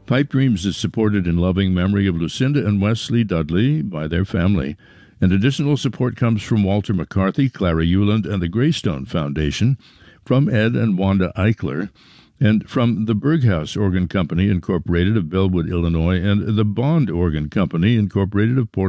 Pipe Dreams is supported in loving memory of Lucinda and Wesley Dudley by their family, and additional support comes from Walter McCarthy, Clara Euland, and the Greystone Foundation, from Ed and Wanda Eichler, and from the Berghaus Organ Company, Incorporated of Bellwood, Illinois, and the Bond Organ Company, Incorporated of Portland,